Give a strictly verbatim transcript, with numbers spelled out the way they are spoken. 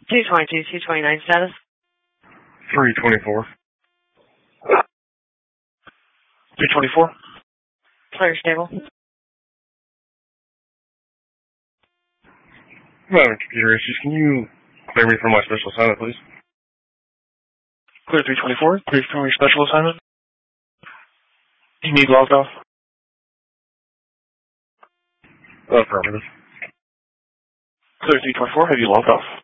two twenty-two, two twenty-nine status. three twenty-four. three twenty-four. Clear stable. I'm having computer issues. Can you clear me from my special assignment, please? Clear three twenty-four. Clear from your special assignment. You need logged off? Affirmative. Clear three twenty-four. Have you logged off?